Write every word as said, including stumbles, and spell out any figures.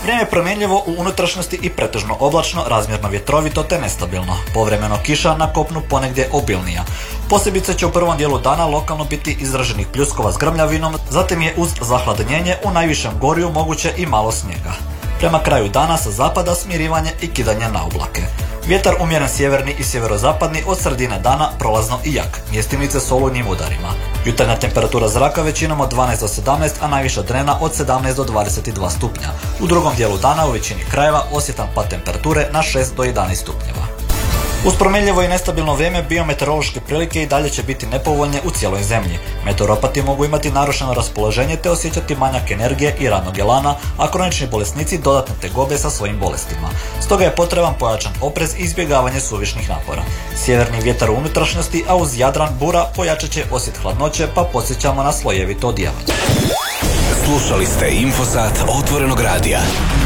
Vrijeme je promjenljivo u unutrašnjosti i pretežno oblačno, razmjerno vjetrovito te nestabilno. Povremeno kiša, na kopnu ponegdje obilnija. Posebice će u prvom dijelu dana lokalno biti izraženih pljuskova s grmljavinom, zatim je uz zahladnjenje u najvišem gorju moguće i malo snijega. Prema kraju dana sa zapada smirivanje i kidanje na oblake. Vjetar umjeren sjeverni i sjeverozapadni, od sredine dana prolazno i jak, mjestimice s olujnim udarima. Jutarnja temperatura zraka većinom od dvanaest do sedamnaest, a najviša dnevna od sedamnaest do dvadeset dva stupnja. U drugom dijelu dana u većini krajeva osjetan pad temperature na šest do jedanaest stupnjeva. Uz promjenljivo i nestabilno vrijeme biometeorološke prilike i dalje će biti nepovoljne u cijeloj zemlji. Meteoropati mogu imati narušeno raspoloženje te osjećati manjak energije i radnog elana, a kronični bolesnici dodatne tegobe sa svojim bolestima. Stoga je potreban pojačan oprez i izbjegavanje suvišnih napora. Sjeverni vjetar u unutrašnjosti, a uz Jadran bura pojačat će osjet hladnoće, pa podsjećamo na slojevito odijevanje. Slušali ste Infosat Otvorenog radija.